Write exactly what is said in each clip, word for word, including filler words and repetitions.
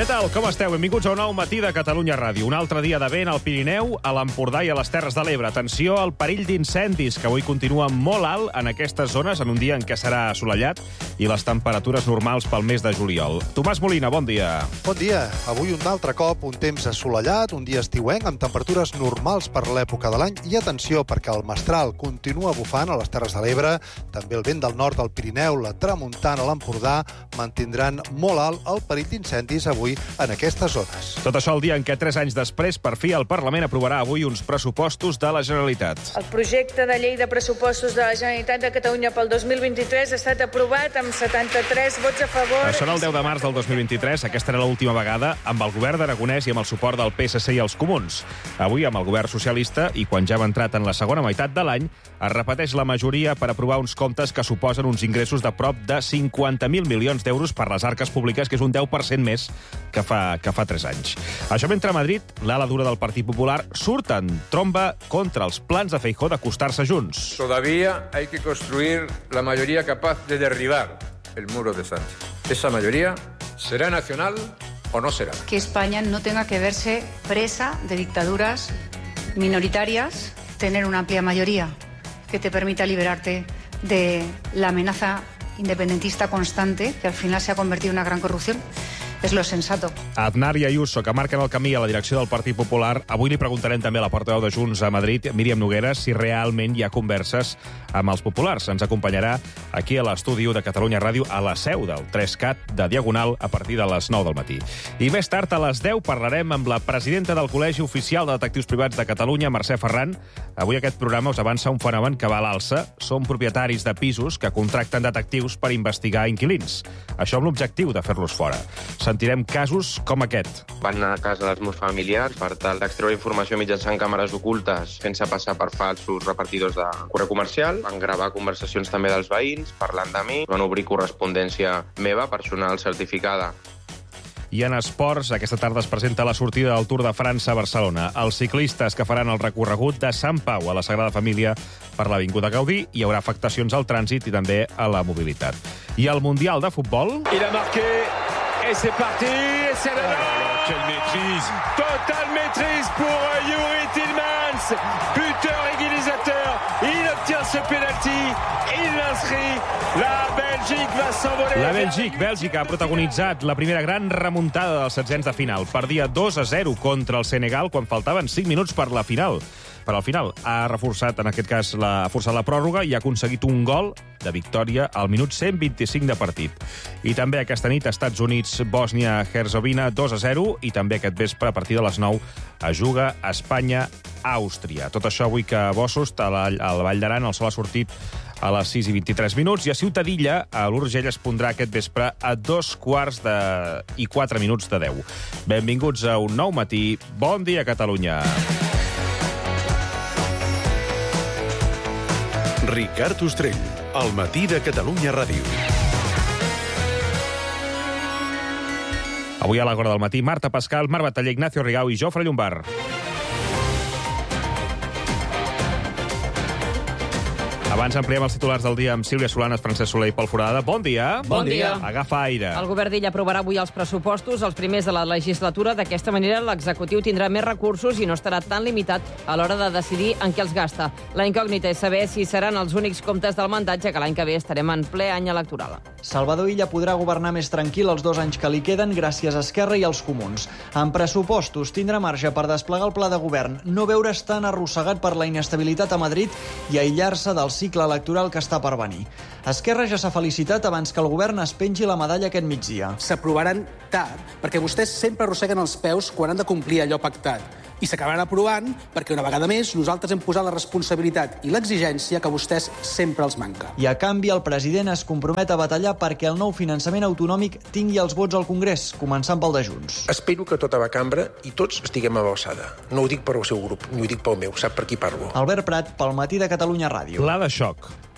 Què tal? Com esteu? Benvinguts a un nou matí de Catalunya Ràdio. Un altre dia de vent al Pirineu, a l'Empordà i a les Terres de l'Ebre. Atenció al perill d'incendis, que avui continua molt alt en aquestes zones, en un dia en què serà assolellat i les temperatures normals pel mes de juliol. Tomàs Molina, bon dia. Bon dia. Avui un altre cop un temps assolellat, un dia estiuenc, amb temperatures normals per l'època de l'any. I atenció, perquè el mestral continua bufant a les Terres de l'Ebre, també el vent del nord al Pirineu, la tramuntana a l'Empordà, mantindran molt alt el perill d'incendis avui en aquestes zones. Tot això el dia en què, tres anys després, per fi el Parlament aprovarà avui uns pressupostos de la Generalitat. El projecte de llei de pressupostos de la Generalitat de Catalunya pel dos mil vint-i-tres ha estat aprovat amb setanta-tres vots a favor. Això era el deu de març del dos mil vint-i-tres. Aquesta era l'última vegada amb el govern d'Aragonès i amb el suport del P S C i els Comuns. Avui, amb el govern socialista, i quan ja hem entrat en la segona meitat de l'any, es repeteix la majoria per aprovar uns comptes que suposen uns ingressos de prop de cinquanta mil milions d'euros per les arques públiques, que és un deu per cent més que fa, que fa tres anys. Això mentre a Madrid, l'ala dura del Partit Popular surt en tromba contra els plans de Feijóo d'acostar-se junts. Todavía hay que construir la mayoría capaz de derribar el muro de Sánchez. Esa mayoría será nacional o no será. Que España no tenga que verse presa de dictaduras minoritarias, tener una amplia mayoría que te permita liberarte de la amenaza independentista constante, que al final se ha convertido en una gran corrupción. És lo sensato. Aznar i Ayuso, que marquen el camí a la direcció del Partit Popular. Avui li preguntarem també a la portaveu de Junts a Madrid, Míriam Nogueras, si realment hi ha converses amb els populars. Ens acompanyarà aquí a l'estudi de Catalunya Ràdio, a la seu del tres cat de Diagonal, a partir de les nou del matí. I més tard, a les deu, parlarem amb la presidenta del Col·legi Oficial de Detectius Privats de Catalunya, Mercè Ferran. Avui aquest programa us avança un fenomen que va a l'alça. Són propietaris de pisos que contracten detectius per investigar inquilins. Això amb l'objectiu de fer-los fora. Sentirem casos com aquest. Van anar a casa dels meus familiars per tal d'extreure informació mitjançant càmeres ocultes, fent-se passar per falsos repartidors de correu comercial. Van gravar conversacions també dels veïns, parlant de mi. Van obrir correspondència meva, personal certificada. I en esports, aquesta tarda es presenta la sortida del Tour de França a Barcelona. Els ciclistes que faran el recorregut de Sant Pau a la Sagrada Família per l'Avinguda Gaudí, hi haurà afectacions al trànsit i també a la mobilitat. I el Mundial de Futbol... Il a marqué, et c'est parti, et c'est le oh, quelle maîtrise! Totale maîtrise pour Youri Tillmans, buteur égalisateur. Il obtient ce penalty, il l'inscrit. La Bèlgique va s'envoler. La Bèlgica, Bèlgica ha protagonitzat la primera gran remuntada dels setzents de final. Perdia dos a zero contra el Senegal quan faltaven cinc minuts per la final. Per al final ha reforçat, en aquest cas, la, ha forçat la pròrroga i ha aconseguit un gol de victòria al minut cent vint-i-cinc de partit. I també aquesta nit, Estats Units, Bòsnia-Herzegovina, dos a zero, i també aquest vespre, a partir de les nou, es juga Espanya-Àustria. Tot això avui que a Bossos, a la, a la Vall d'Aran, el sol ha sortit a les sis i vint-i-tres minuts, i a Ciutadilla, a l'Urgell, es pondrà aquest vespre a dos quarts de... i quatre minuts de deu. Benvinguts a un nou matí. Bon dia, Catalunya. Ricard Ostrell, al matí de Catalunya Ràdio. Avui a l'Agora del matí, Marta Pascal, Marc Bataller, Ignacio Rigau i Jofre Llombard. Abans ampliem els titulars del dia amb Sílvia Solanes, Francesc Soler i Pol Foradada. Bon dia. Bon dia. Agafa aire. El govern d'Illa aprovarà avui els pressupostos, els primers de la legislatura. D'aquesta manera, l'executiu tindrà més recursos i no estarà tan limitat a l'hora de decidir en què els gasta. La incògnita és saber si seran els únics comptes del mandat, ja que l'any que ve estarem en ple any electoral. Salvador Illa podrà governar més tranquil els dos anys que li queden gràcies a Esquerra i als Comuns. En pressupostos tindrà marge per desplegar el pla de govern, no veure's tan arrossegat per la inestabilitat a Madrid i aïllar-se del cicle electoral que està per venir. Esquerra ja s'ha felicitat abans que el govern es pengi la medalla aquest migdia. S'aprovaran tard, perquè vostès sempre arrosseguen els peus quan han de complir allò pactat. I s'acabaran aprovant perquè, una vegada més, nosaltres hem posat la responsabilitat i l'exigència que a vostès sempre els manca. I a canvi, el president es compromet a batallar perquè el nou finançament autonòmic tingui els vots al Congrés, començant pel de Junts. Espero que tota la cambra i tots estiguem a l'alçada. No ho dic per al seu grup, ni ho dic pel meu, sap per qui parlo. Albert Prat, pel matí de Catalunya Ràdio. Pla de xoc.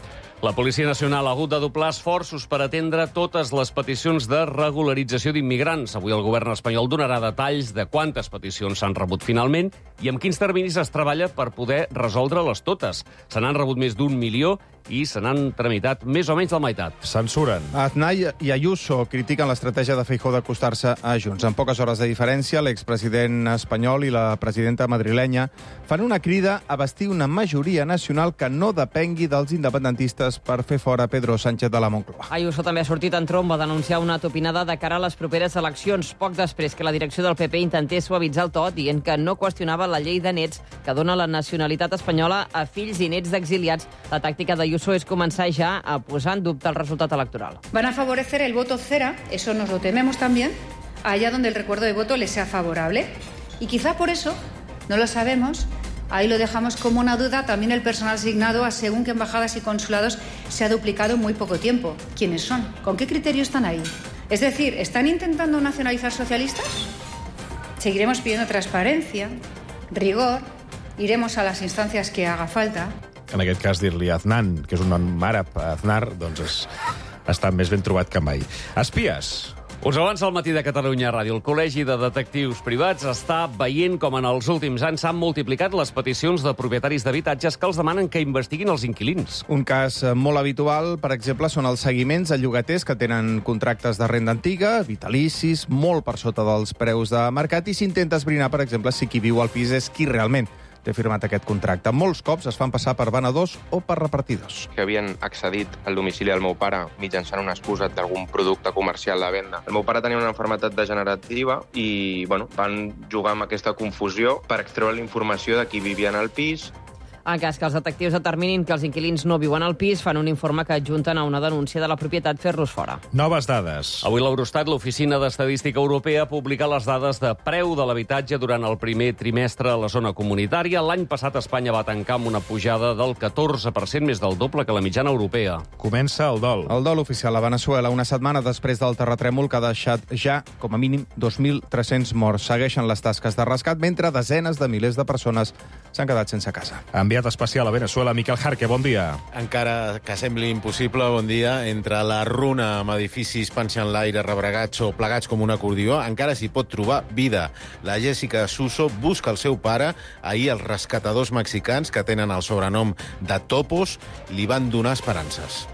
La Policia Nacional ha hagut de doblar esforços per atendre totes les peticions de regularització d'immigrants. Avui el govern espanyol donarà detalls de quantes peticions s'han rebut finalment i amb quins terminis es treballa per poder resoldre-les totes. Se n'han rebut més d'un milió i se n'han tramitat més o menys la meitat. Censuren. Aznar i Ayuso critiquen l'estratègia de Feijóo d'acostar-se a Junts. En poques hores de diferència, l'expresident espanyol i la presidenta madrilenya fan una crida a bastir una majoria nacional que no depengui dels independentistes per fer fora Pedro Sánchez de la Moncloa. Ayuso també ha sortit en tromba a denunciar una topinada de cara a les properes eleccions, poc després que la direcció del P P intentés suavitzar el to dient que no qüestionava la llei de nets que dona la nacionalitat espanyola a fills i nets d'exiliats. La tàctica de Ayuso es comenzar ya a posar en dubte el resultado electoral. Van a favorecer el voto cera, eso nos lo tememos también, allá donde el recuerdo de voto les sea favorable. Y quizá por eso, no lo sabemos, ahí lo dejamos como una duda, también el personal asignado a según qué embajadas y consulados se ha duplicado en muy poco tiempo. ¿Quiénes son? ¿Con qué criterio están ahí? Es decir, ¿están intentando nacionalizar socialistas? Seguiremos pidiendo transparencia, rigor, iremos a las instancias que haga falta. En aquest cas, dir-li Aznan, que és un nom àrab, Aznar, doncs és, està més ben trobat que mai. Espies. Us avança al Matí de Catalunya Ràdio. El Col·legi de Detectius Privats està veient com en els últims anys s'han multiplicat les peticions de propietaris d'habitatges que els demanen que investiguin els inquilins. Un cas molt habitual, per exemple, són els seguiments a llogaters que tenen contractes de renda antiga, vitalicis, molt per sota dels preus de mercat, i s'intenta esbrinar, per exemple, si qui viu al pis és qui realment té firmat aquest contracte. Molts cops es fan passar per venedors o per repartidors. Que havien accedit al domicili del meu pare mitjançant una excusa d'algun producte comercial de venda. El meu pare tenia una malaltia degenerativa i bueno, van jugar amb aquesta confusió per extreure la informació de qui vivia en el pis. En cas que els detectius determinin que els inquilins no viuen al pis, fan un informe que adjunten a una denúncia de la propietat fer-los fora. Noves dades. Avui l'Eurostat, l'Oficina d'Estadística Europea, ha publicat les dades de preu de l'habitatge durant el primer trimestre a la zona comunitària. L'any passat Espanya va tancar amb una pujada del catorze per cent, més del doble que la mitjana europea. Comença el dol. El dol oficial a Veneçuela, una setmana després del terratrèmol que ha deixat ja, com a mínim, dos mil tres-cents morts. Segueixen les tasques de rescat, mentre desenes de milers de persones s'han quedat sense casa. Enviat especial a Veneçuela, Miquel Jarque, bon dia. Encara que sembli impossible, bon dia, entre la runa amb edificis panxa en l'aire, rebregats o plegats com un acordió, encara s'hi pot trobar vida. La Jessica Suso busca el seu pare. Ahir els rescatadors mexicans, que tenen el sobrenom de Topos, li van donar esperances.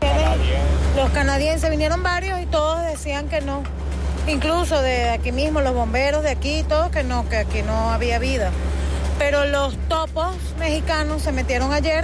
Los canadienses vinieron varios y todos decían que no. Incluso de aquí mismo, los bomberos de aquí, todos que no, que aquí no había vida. Pero los topos mexicanos se metieron ayer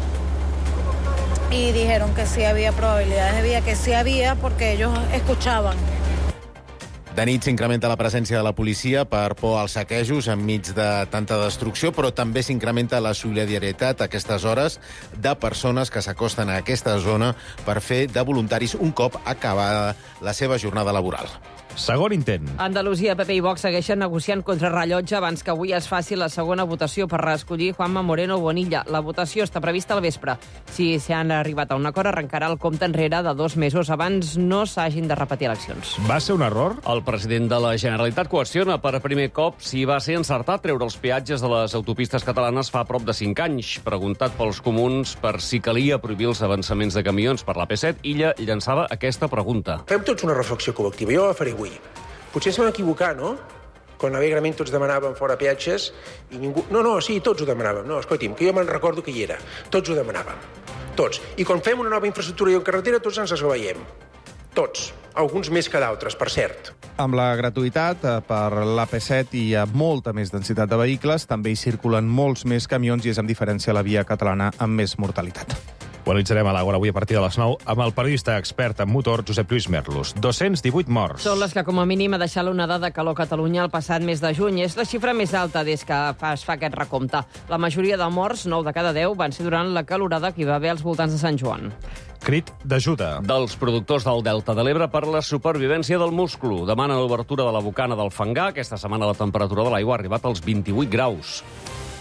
y dijeron que sí había probabilidades de vida, que sí había, porque ellos escuchaban. De nit s'incrementa la presència de la policia per por als saquejos enmig de tanta destrucció, però també s'incrementa la solidaritat a aquestes hores de persones que s'acosten a aquesta zona per fer de voluntaris un cop acabada la seva jornada laboral. Segon intent. Andalusia, P P i Vox segueixen negociant contra rellotge abans que avui es faci la segona votació per reescollir Juanma Moreno Bonilla. La votació està prevista al vespre. Si s'han arribat a un acord, arrencarà el compte enrere de dos mesos abans no s'hagin de repetir eleccions. Va ser un error? El president de la Generalitat qüestiona per primer cop si va ser encertat treure els peatges de les autopistes catalanes fa prop de cinc anys. Preguntat pels comuns per si calia prohibir els avançaments de camions per la P set, Illa llançava aquesta pregunta. Fem tots una reflexió col·lectiva. Jo la faré avui. Potser ens vam equivocar, no? Quan alegrament tots demanàvem fora peatges i ningú... No, no, sí, tots ho demanàvem. No, escolti'm, que jo me'n recordo que hi era. Tots ho demanàvem. Tots. I quan fem una nova infraestructura i en carretera, tots ens esveiem. Tots. Alguns més que d'altres, per cert. Amb la gratuïtat per l'A P set hi ha molta més densitat de vehicles, també hi circulen molts més camions i és amb diferència la via catalana amb més mortalitat. Ho analitzarem a l'Àgora avui a partir de les nou amb el periodista expert en motor Josep Lluís Merlos. dos-cents divuit morts. Són les que com a mínim ha deixat l'onada de calor a Catalunya el passat mes de juny. És la xifra més alta des que es fa aquest recompte. La majoria de morts, nou de cada deu, van ser durant la calorada que hi va haver als voltants de Sant Joan. Crit d'ajuda. Dels productors del Delta de l'Ebre per la supervivència del musclo. Demana l'obertura de la bocana del Fangar. Aquesta setmana la temperatura de l'aigua ha arribat als vint-i-vuit graus.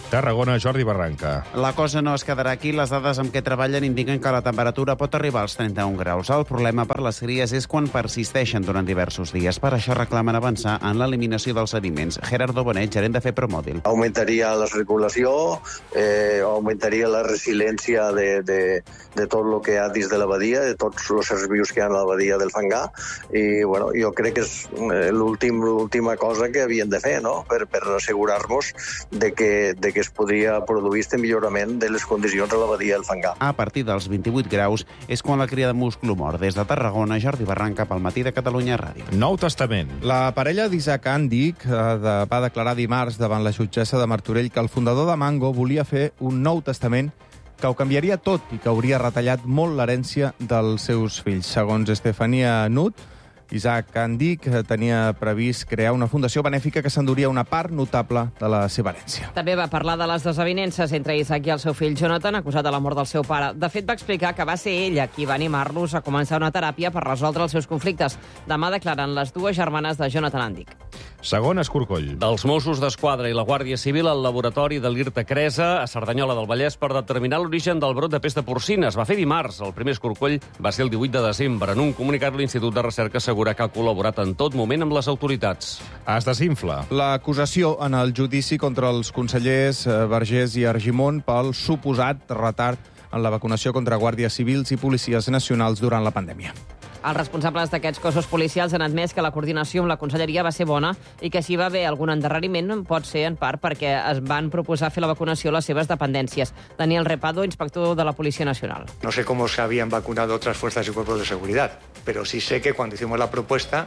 Tarragona, Jordi Barranca. La cosa no es quedarà aquí. Les dades amb què treballen indiquen que la temperatura pot arribar als trenta-un graus. El problema per les cries és quan persisteixen durant diversos dies. Per això reclamen avançar en l'eliminació dels sediments. Gerardo Bonet, gerent de FEPROMODIL. Augmentaria la circulació, eh, augmentaria la resiliència de, de, de tot el que hi ha dins de l'abadia, de tots els éssers vius que hi ha a l'abadia del Fangar, i bueno, jo crec que és l'últim, l'última cosa que havien de fer, no?, per, per assegurar-nos de que, de que es podria produir este millorament de les condicions a l'abadia del Fangar. A partir dels vint-i-vuit graus és quan la cria de musclo mor. Des de Tarragona, Jordi Barranca, pel Matí de Catalunya Ràdio. Nou Testament. La parella d'Isaac Andic va declarar dimarts davant la jutgessa de Martorell que el fundador de Mango volia fer un nou testament que ho canviaria tot i que hauria retallat molt l'herència dels seus fills. Segons Estefania Nut, Isaac Andic tenia previst crear una fundació benèfica que s'enduria una part notable de la seva herència. També va parlar de les desavinences entre Isaac i el seu fill Jonathan, acusat de la mort del seu pare. De fet, va explicar que va ser ella qui va animar-los a començar una teràpia per resoldre els seus conflictes. Demà declaren les dues germanes de Jonathan Andic. Segon escorcoll. Dels Mossos d'Esquadra i la Guàrdia Civil al laboratori de l'Irta Cresa, a Cerdanyola del Vallès, per determinar l'origen del brot de pesta porcina. Es va fer dimarts. El primer escorcoll va ser el divuit de desembre. En un comunicat, l'Institut de Recerca assegura que ha col·laborat en tot moment amb les autoritats. Es desinfla. L'acusació en el judici contra els consellers Vergés i Argimon pel suposat retard en la vacunació contra guàrdies civils i policies nacionals durant la pandèmia. Els responsables d'aquests cossos policials han admès que la coordinació amb la conselleria va ser bona i que si va haver algun endarreriment pot ser en part perquè es van proposar fer la vacunació a les seves dependències. Daniel Repado, inspector de la Policía Nacional. No sé cómo se habían vacunado otras fuerzas y cuerpos de seguridad, pero sí sé que cuando hicimos la propuesta,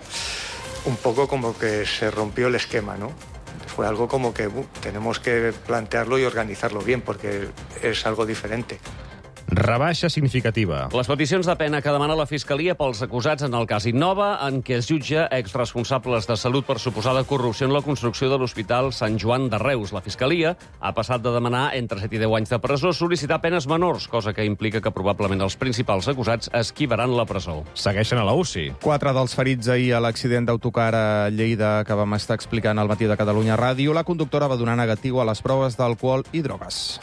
un poco como que se rompió el esquema, ¿no? Fue algo como que uh, tenemos que plantearlo y organizarlo bien, porque es algo diferente. Rebaixa significativa. Les peticions de pena que demana la Fiscalia pels acusats en el cas Innova, en què es jutja exresponsables de salut per suposada corrupció en la construcció de l'Hospital Sant Joan de Reus. La Fiscalia ha passat de demanar entre set i deu anys de presó a sol·licitar penes menors, cosa que implica que probablement els principals acusats esquivaran la presó. Segueixen a la U C I. Quatre dels ferits ahir a l'accident d'autocar a Lleida que vam estar explicant al Matí de Catalunya Ràdio. La conductora va donar negatiu a les proves d'alcohol i drogues.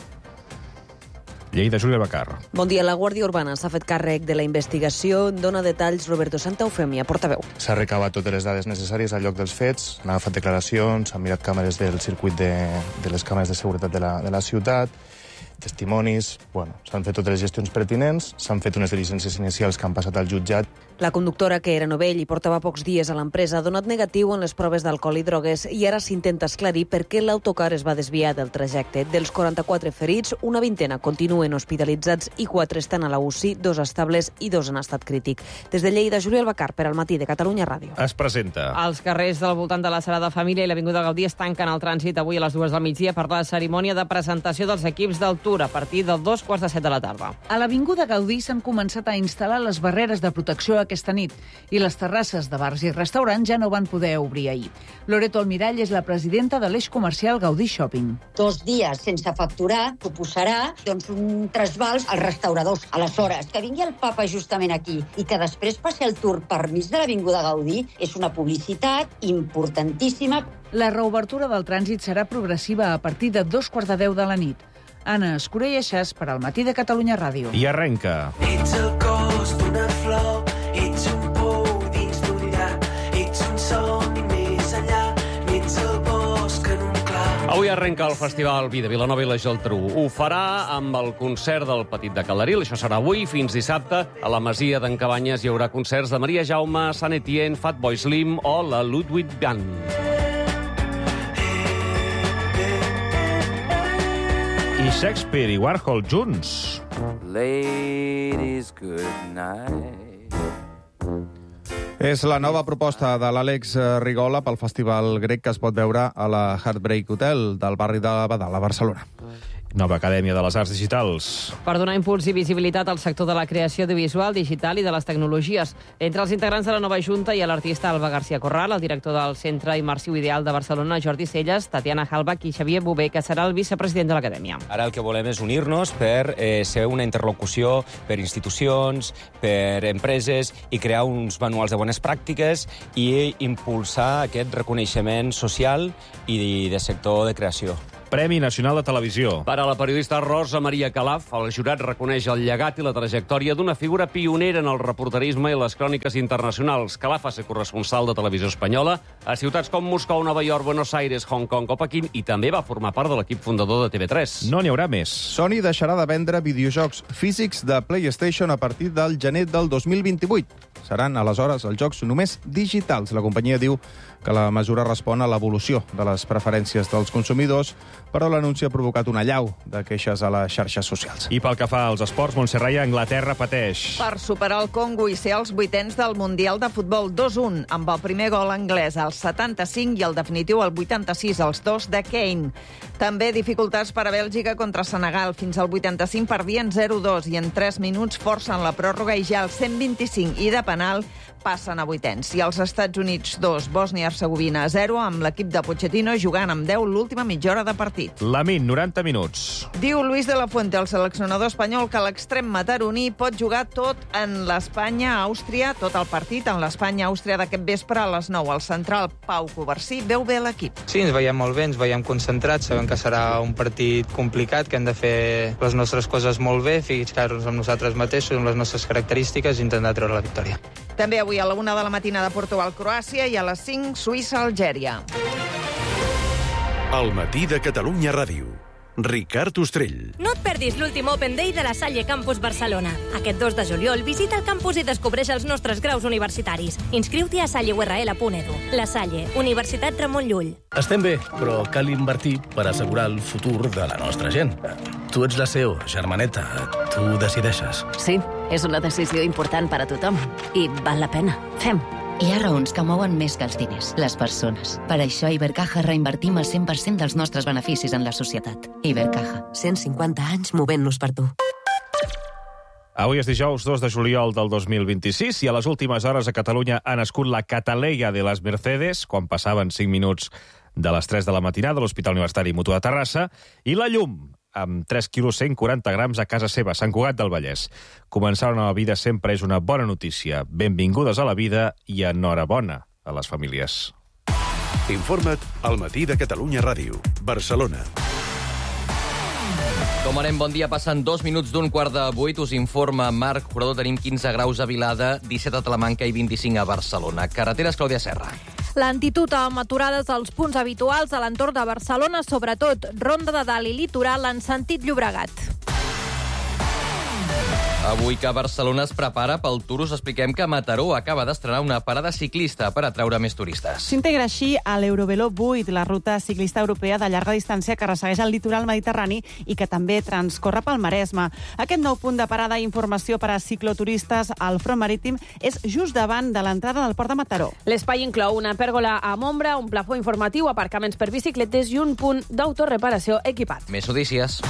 Lleida, Júlia Bacar. Bon dia. La Guàrdia Urbana s'ha fet càrrec de la investigació. Dona detalls Roberto Santa Eufèmia, portaveu. S'ha recabat totes les dades necessàries al lloc dels fets, han agafat declaracions, han mirat càmeres del circuit de, de les càmeres de seguretat de la, de la ciutat, testimonis. Bueno, s'han fet totes les gestions pertinents, s'han fet unes diligències inicials que han passat al jutjat. La conductora, que era novell i portava pocs dies a l'empresa, ha donat negatiu en les proves d'alcohol i drogues i ara s'intenta esclarir per què l'autocar es va desviar del trajecte. Dels quaranta-quatre ferits, una vintena continuen hospitalitzats i quatre estan a la U C I, dos estables i dos en estat crític. Des de Lleida, Júlia Albacar, per al Matí de Catalunya Ràdio. Es presenta. Els carrers del voltant de la Sagrada Família i l'Avinguda Gaudí es tanquen al trànsit avui a les dues del migdia per la cerimònia de presentació dels equips del Tour a partir de dos quarts de set de la tarda. A l'Avinguda Gaudí s'han començat a instal·lar les barreres de protecció aquesta nit i les terrasses de bars i restaurants ja no van poder obrir ahir. Loreto Almirall és la presidenta de l'eix comercial Gaudí Shopping. Dos dies sense facturar suposarà doncs, un trasbals als restauradors. Aleshores, que vingui el papa justament aquí i que després passi el Tour per mig de l'Avinguda Gaudí és una publicitat importantíssima. La reobertura del trànsit serà progressiva a partir de dos quarts de deu de la nit. Anna Escurell Aixàs per al Matí de Catalunya Ràdio. I arrenca. Ets el cos d'una flor, ets un pou dins d'un llac, ets un somni més enllà, ets el bosc en un clar. Avui arrenca el Festival Vi de Vilanova i la Geltrú. Ho farà amb el concert del Petit de Calaril. Això serà avui fins dissabte. A la Masia d'en Cabanyes hi haurà concerts de Maria Jaume, Sant Etienne, Fatboy Slim o la Ludwig Band. I Shakespeare i Warhol junts. Ladies, good night. És la nova proposta de l'Àlex Rigola pel Festival Grec que es pot veure a la Heartbreak Hotel del barri de Badal, a Barcelona. Nova Acadèmia de les Arts Digitals. Per donar impuls i visibilitat al sector de la creació audiovisual, digital i de les tecnologies. Entre els integrants de la nova Junta hi ha l'artista Alba García Corral, el director del Centre Immersiu Ideal de Barcelona, Jordi Celles, Tatiana Halbach i Xavier Bové, que serà el vicepresident de l'Acadèmia. Ara el que volem és unir-nos per eh, ser una interlocució per institucions, per empreses i crear uns manuals de bones pràctiques i impulsar aquest reconeixement social i de sector de creació. Premi Nacional de Televisió. Per a la periodista Rosa Maria Calaf, el jurat reconeix el llegat i la trajectòria d'una figura pionera en el reporterisme i les cròniques internacionals. Calaf va ser corresponsal de Televisió Espanyola a ciutats com Moscou, Nova York, Buenos Aires, Hong Kong o Pequín, i també va formar part de l'equip fundador de T V tres. No n'hi haurà més. Sony deixarà de vendre videojocs físics de PlayStation a partir del gener del dos mil vint-i-vuit. Seran, aleshores, els jocs només digitals. La companyia diu que la mesura respon a l'evolució de les preferències dels consumidors, però l'anunci ha provocat una allau de queixes a les xarxes socials. I pel que fa als esports, Montserrat, Anglaterra pateix. Per superar el Congo i ser els vuitens del Mundial de Futbol dos a un, amb el primer gol anglès al setanta-cinc i el definitiu al vuitanta-sis, els dos de Kane. També dificultats per a Bèlgica contra Senegal. Fins al vuitanta-cinc perdien zero a dos i en tres minuts forcen la pròrroga i ja al cent vint-i-cinc i de penal passen a vuitens. I els Estats Units dos, Bòsnia-Hercegovina zero, amb l'equip de Pochettino jugant amb deu l'última mitja hora de partit. Lamin, noranta minuts. Diu Luis de la Fuente, el seleccionador espanyol, que l'extrem mataroní pot jugar tot en l'Espanya-Àustria, tot el partit en l'Espanya-Àustria d'aquest vespre a les nou. El central Pau Covarsí veu bé l'equip. Sí, ens veiem molt bé, ens veiem concentrats, sabem que serà un partit complicat, que hem de fer les nostres coses molt bé, ficar-nos amb nosaltres mateixos, amb les nostres característiques i intentar treure la victòria. També avui a la una de la matinada Portugal-Croàcia i a les cinc Suïssa-Algèria. Al matí de Catalunya Ràdio. Ricard Ostrell. No et perdis l'últim Open Day de la Salle Campus Barcelona. Aquest dos de juliol visita el campus i descobreix els nostres graus universitaris. Inscriu-t'hi a salle u erra ele punt edu. La Salle, Universitat Ramon Llull. Estem bé, però cal invertir per assegurar el futur de la nostra gent. Tu ets la C E O, germaneta. Tu decideixes. Sí, és una decisió important per a tothom. I val la pena. Fem. Hi ha raons que mouen més que els diners, les persones. Per això a Ibercaja reinvertim el cent per cent dels nostres beneficis en la societat. Ibercaja. cent cinquanta anys movent-nos per tu. Avui és dijous dos de juliol del dos mil vint-i-sis i a les últimes hores a Catalunya ha nascut la Cataleya de les Mercedes, quan passaven cinc minuts de les tres de la matinada a l'Hospital Universitari Mutu de Terrassa, i la llum, amb tres quilos cent quaranta grams a casa seva, Sant Cugat del Vallès. Començar una nova vida sempre és una bona notícia. Benvingudes a la vida i enhorabona a les famílies. Informa't al matí de Catalunya Ràdio. Barcelona. Com anem, bon dia. Passen dos minuts d'un quart de vuit. Us informa Marc Jurador. Tenim quinze graus a Vilada, disset a Talamanca i vint-i-cinc a Barcelona. Carreteres, Clàudia Serra. Lentitud amb aturades als punts habituals a l'entorn de Barcelona, sobretot Ronda de Dalt i Litoral en sentit Llobregat. Avui que Barcelona es prepara pel Tour, us expliquem que Mataró acaba d'estrenar una parada ciclista per atraure més turistes. S'integra així a l'Eurovelo vuit, la ruta ciclista europea de llarga distància que ressegueix el litoral mediterrani i que també transcorre pel Maresme. Aquest nou punt de parada i informació per a cicloturistes al front marítim és just davant de l'entrada del port de Mataró. L'espai inclou una pèrgola amb ombra, un plafó informatiu, aparcaments per bicicletes i un punt d'autoreparació equipat. Més notícies.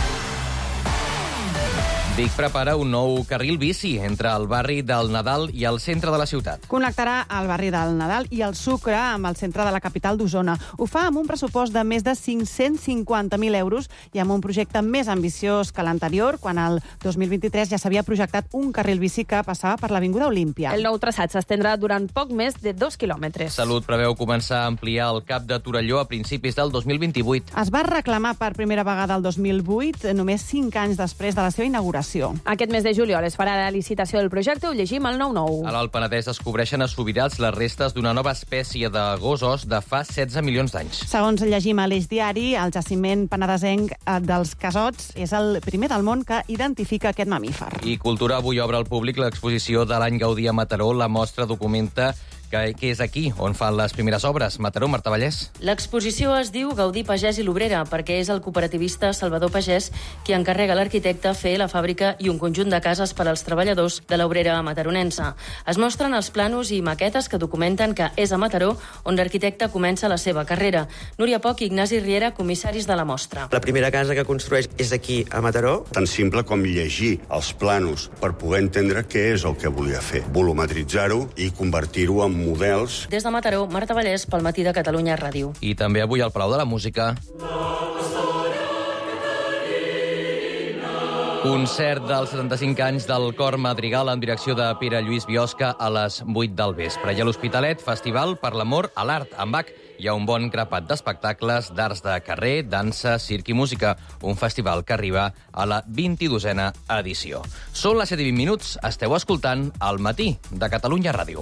Vic prepara un nou carril bici entre el barri del Nadal i el centre de la ciutat. Connectarà el barri del Nadal i el Sucre amb el centre de la capital d'Osona. Ho fa amb un pressupost de més de cinc-cents cinquanta mil euros i amb un projecte més ambiciós que l'anterior, quan el dos mil vint-i-tres ja s'havia projectat un carril bici que passava per l'Avinguda Olímpia. El nou traçat s'estendrà durant poc més de dos quilòmetres. Salut preveu començar a ampliar el cap de Torelló a principis del dos mil vint-i-vuit. Es va reclamar per primera vegada el dos mil vuit, només cinc anys després de la seva inauguració. Aquest mes de juliol es farà la licitació del projecte, ho llegim al nou nou. A l'Alt Penedès descobreixen a Subirats les restes d'una nova espècie de gossos de fa setze milions d'anys. Segons llegim a l'Eix Diari, el jaciment penedesenc dels Casots és el primer del món que identifica aquest mamífer. I Cultura avui obre al públic l'exposició de l'any Gaudí a Mataró. La mostra documenta que, que és aquí on fan les primeres obres. Mataró, Marta Vallès. L'exposició es diu Gaudí, Pagès i l'Obrera, perquè és el cooperativista Salvador Pagès qui encarrega a l'arquitecte fer la fàbrica i un conjunt de cases per als treballadors de l'obrera mataronense. Es mostren els planos i maquetes que documenten que és a Mataró on l'arquitecte comença la seva carrera. Núria Poch i Ignasi Riera, comissaris de la mostra. La primera casa que construeix és aquí, a Mataró. Tan simple com llegir els planos per poder entendre què és el que volia fer, volumetritzar-ho i convertir-ho en models. Des de Mataró, Marta Vallès, pel Matí de Catalunya Ràdio. I també avui al Palau de la Música. Concert dels setanta-cinc anys del Cor Madrigal en direcció de Pere Lluís Biosca a les vuit del vespre. I a l'Hospitalet, Festival per l'amor a l'art, amb Bach. Hi ha un bon grapat d'espectacles, d'arts de carrer, dansa, circ i música. Un festival que arriba a la vint-i-dosena edició. Són les set i vint minuts. Esteu escoltant El matí de Catalunya Ràdio.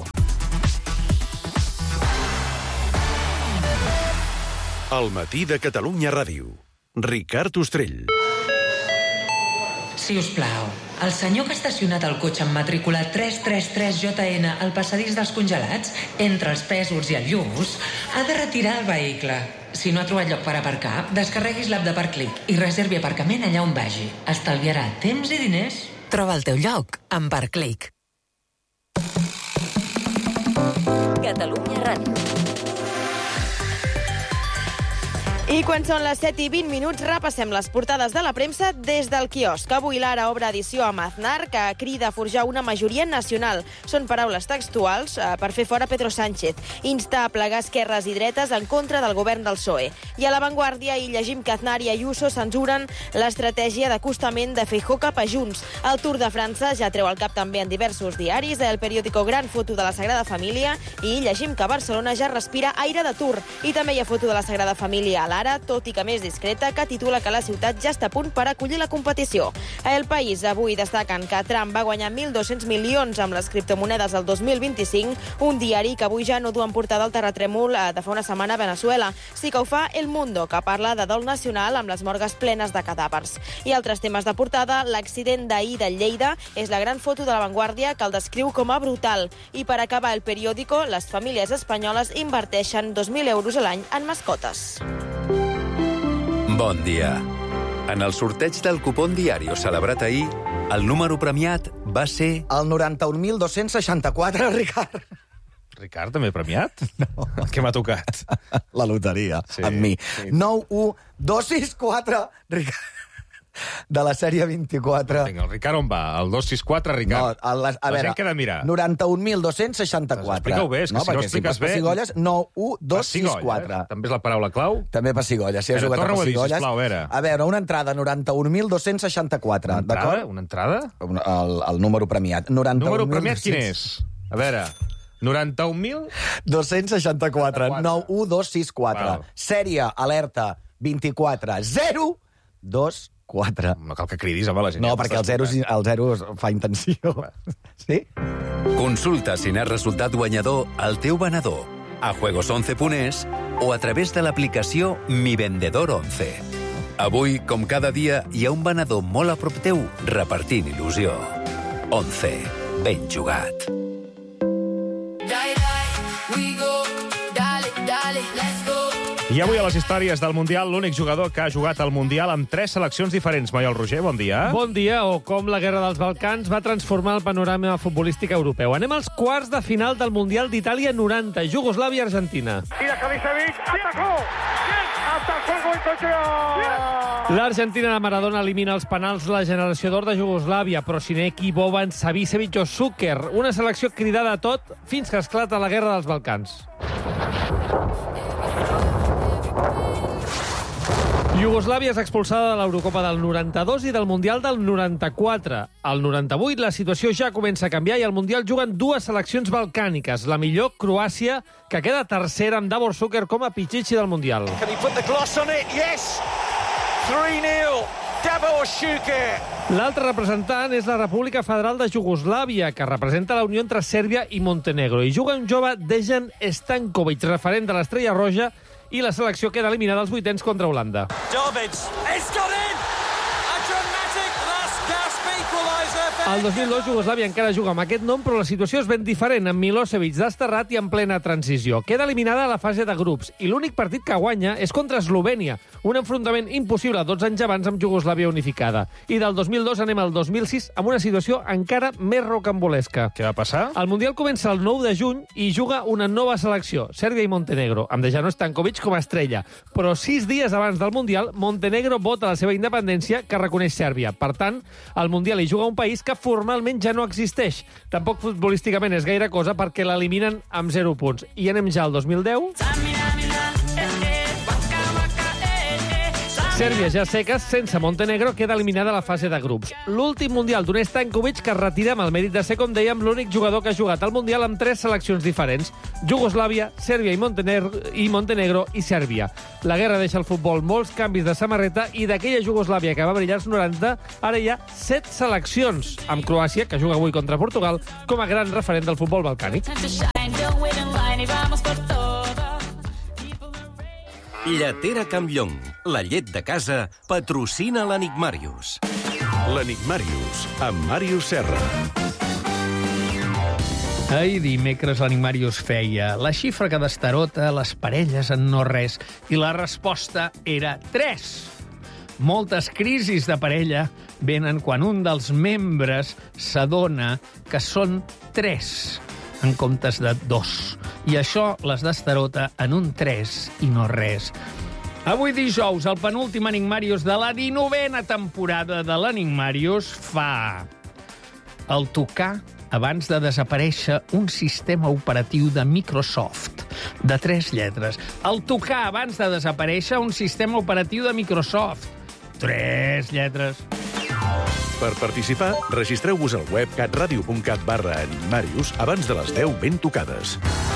El matí de Catalunya Ràdio. Ricard Ostrell. Si us plau, el senyor que ha estacionat el cotxe amb matrícula tres tres tres J N al passadís dels congelats, entre els Pèsols i el Lluç, ha de retirar el vehicle. Si no ha trobat lloc per aparcar, descarreguis l'app de Parclic i reservi aparcament allà on vagi. Estalviarà temps i diners. Troba el teu lloc amb Parclic. Catalunya Ràdio. I quan són les set i vint minuts, repassem les portades de la premsa des del quiosc. Avui l'Ara obre edició amb Aznar, que crida a forjar una majoria nacional. Són paraules textuals eh, per fer fora Pedro Sánchez. Insta a plegar esquerres i dretes en contra del govern del P S O E. I a La Vanguardia hi llegim que Aznar i Ayuso censuren l'estratègia d'acostament de Feijóo cap a Junts. El Tour de França ja treu el cap també en diversos diaris. El periòdico Gran foto de la Sagrada Família. I llegim que Barcelona ja respira aire de Tour. I també hi ha foto de la Sagrada Família a l'Ara, tot i que més discreta, que titula que la ciutat ja està a punt per acollir la competició. A El País avui destaquen que Trump va guanyar mil dos-cents milions amb les criptomonedes el dos mil vint-i-cinc, un diari que avui ja no du en portada el terratrèmol de fa una setmana a Venezuela. Sí que ho fa El Mundo, que parla de dol nacional amb les morgues plenes de cadàvers. I altres temes de portada, l'accident d'ahir de Lleida és la gran foto de La Vanguardia que el descriu com a brutal. I per acabar el periòdico, les famílies espanyoles inverteixen dos mil euros a l'any en mascotes. Bon dia. En el sorteig del cupón Diario celebrat ahir, el número premiat va ser... El noranta-un mil dos-cents seixanta-quatre, Ricard. Ricard, també premiat? No. Què m'ha tocat? La loteria, Sí, amb mi. sí. nou u dos sis quatre, Ricard. De la sèrie vint-i-quatre. Vinga, el Ricard on va? El dos sis quatre, Ricard? No, a, la, a la veure, gent que ha de mirar. noranta-un mil dos-cents seixanta-quatre. Explica-ho bé, és que no, si no perquè expliques si bé... pessigolles, nou u dos sis quatre. Eh? També és la paraula clau? També pessigolles, si has Però jugat a torna-ho a dir, pessigolles. sisplau, a veure. A veure, una entrada, noranta-un mil dos-cents seixanta-quatre. Una entrada? Una entrada? El, el número premiat. Número premiat quin és? A veure... noranta-un mil... dos-cents seixanta-quatre. nou u dos sis quatre. Sèrie, alerta, vint-i-quatre, zero dos quatre. No cal que cridis, home, la gent. No, ja perquè el t'està zero, escoltant. el zero fa intenció. Sí? Consulta si n'has resultat guanyador al teu venedor, a juegos once punt es o a través de l'aplicació Mi Vendedor once. Avui, com cada dia, hi ha un venedor molt a prop teu repartint il·lusió. once. Ben jugat. I avui a les històries del Mundial, l'únic jugador que ha jugat al Mundial amb tres seleccions diferents. Maiol Roger, bon dia. Bon dia, o com la Guerra dels Balcans va transformar el panorama futbolístic europeu. Anem als quarts de final del Mundial d'Itàlia noranta, Iugoslàvia-Argentina. Mira Savicevic, atacó! Atacó el Goicoechea! L'Argentina de Maradona elimina els penals la generació d'or de Iugoslàvia, però Sineki, Boban, Savicevic o Šuker. Una selecció cridada a tot fins que esclata la Guerra dels Balcans. Iugoslàvia és expulsada de l'Eurocopa del noranta-dos i del Mundial del noranta-quatre. Al noranta-vuit la situació ja comença a canviar i al Mundial juguen dues seleccions balcàniques. La millor, Croàcia, que queda tercera amb Davor Šuker com a pitxitxi del Mundial. Can he put the gloss on it? Yes! three nil. Davor Šuker. L'altre representant és la República Federal de Iugoslàvia, que representa la unió entre Sèrbia i Montenegro. I juga un jove Dejan Stankovic, referent de l'Estrella Roja, i la selecció queda eliminada als vuitens contra Holanda. Davids. It's got in! A dramatic last gasp equaliser. El dos mil dos Iugoslàvia encara juga amb aquest nom, però la situació és ben diferent, amb Milosevic desterrat i en plena transició. Queda eliminada a la fase de grups, i l'únic partit que guanya és contra Eslovènia, un enfrontament impossible dotze anys abans amb Iugoslàvia unificada. I del dos mil dos anem al dos mil sis amb una situació encara més rocambolesca. Què va passar? El Mundial comença el nou de juny i juga una nova selecció, Sèrbia i Montenegro, amb Dejan Stankovic com a estrella. Però sis dies abans del Mundial, Montenegro vota la seva independència que reconeix Sèrbia. Per tant, al Mundial hi juga un país que formalment ja no existeix. Tampoc futbolísticament és gaire cosa perquè l'eliminen amb zero punts. I anem ja al dos mil deu... Sèrbia, ja seques, sense Montenegro, queda eliminada a la fase de grups. L'últim Mundial d'un Stankovic que es retira amb el mèrit de ser, com dèiem, l'únic jugador que ha jugat al Mundial amb tres seleccions diferents. Jugoslàvia, Sèrbia i Montenegro, i Montenegro i Sèrbia. La guerra deixa al futbol molts canvis de samarreta i d'aquella Jugoslàvia que va brillar als noranta, ara hi ha set seleccions, amb Croàcia, que juga avui contra Portugal, com a gran referent del futbol balcànic. Lletera Campllong, la llet de casa, patrocina l'Enigmàrius. L'Enigmàrius, amb Màrius Serra. Ahir dimecres l'Enigmàrius feia la xifra que destarota les parelles en no res i la resposta era tres. Moltes crisis de parella venen quan un dels membres s'adona que són tres en comptes de dos. I això les destarota en un tres i no res. Avui dijous, el penúltim Enigmàrius de la dinovena temporada de l'Enigmàrius fa el tocar abans de desaparèixer un sistema operatiu de Microsoft de tres lletres. El tocar abans de desaparèixer un sistema operatiu de Microsoft. Tres lletres. Per participar, registreu-vos al web catradio punt cat barra Enigmàrius abans de les deu ben tocades.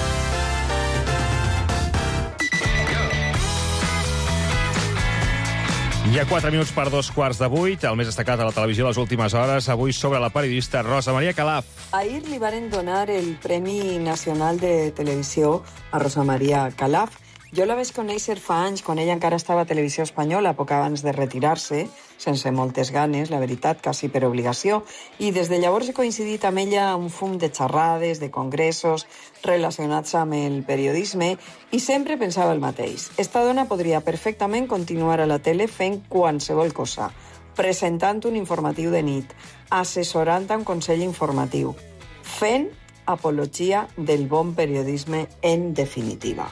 Hi ha quatre minuts per dos quarts de vuit, el més destacat a la televisió les últimes hores, avui sobre la periodista Rosa Maria Calaf. Ahir li varen donar el Premi Nacional de Televisió a Rosa Maria Calaf. Jo la vaig conèixer fa anys, quan ella encara estava a Televisió Espanyola, poc abans de retirar-se, sense moltes ganes, la veritat, quasi per obligació, i des de llavors he coincidit amb ella un fum de xerrades, de congressos relacionats amb el periodisme, i sempre pensava el mateix. Esta dona podria perfectament continuar a la tele fent qualsevol cosa, presentant un informatiu de nit, assessorant un consell informatiu, fent apologia del bon periodisme en definitiva.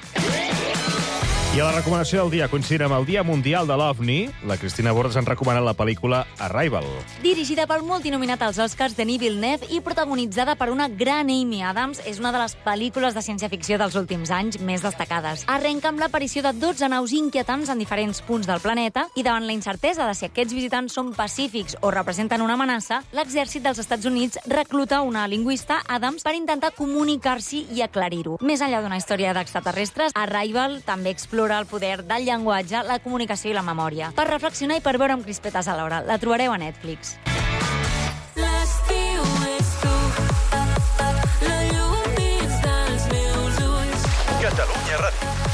I a la recomanació del dia, coincidint amb el Dia Mundial de l'OVNI, la Cristina Bordes ens recomana la pel·lícula Arrival. Dirigida pel multinominat als Oscars Denis Villeneuve i protagonitzada per una gran Amy Adams, és una de les pel·lícules de ciència-ficció dels últims anys més destacades. Arrenca amb l'aparició de dotze naus inquietants en diferents punts del planeta i davant la incertesa de si aquests visitants són pacífics o representen una amenaça, l'exèrcit dels Estats Units recluta una lingüista, Adams, per intentar comunicar-s'hi i aclarir-ho. Més enllà d'una història d'extraterrestres, Arrival també explora el poder del llenguatge, la comunicació i la memòria. Per reflexionar i per veure amb crispetes alhora. La trobareu a Netflix. L'estiu és tu, la llum dins dels meus ulls. Catalunya Ràdio.